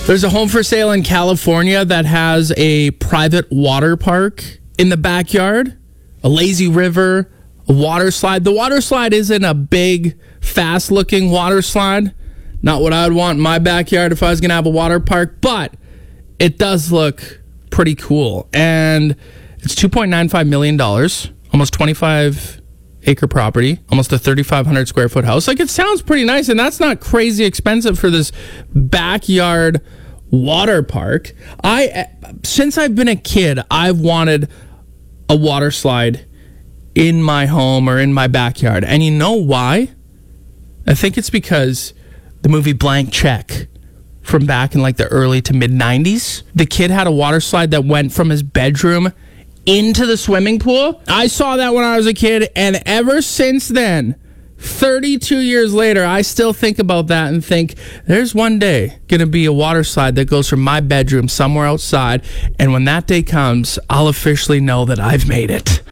There's a home for sale in California that has a private water park in the backyard, a lazy river, a water slide. The water slide isn't a big, fast-looking water slide. Not what I would want in my backyard if I was going to have a water park, but it does look pretty cool. And it's $2.95 million, almost 25-acre property, almost a 3,500 square foot house. Like, it sounds pretty nice, and that's not crazy expensive for this backyard water park. Since I've been a kid, I've wanted a water slide in my home or in my backyard. And you know why? I think it's because the movie Blank Check from back in like the early to mid 90s, the kid had a water slide that went from his bedroom into the swimming pool. I saw that when I was a kid, and ever since then, 32 years later, I still think about that and think there's one day going to be a water slide that goes from my bedroom somewhere outside, and when that day comes, I'll officially know that I've made it.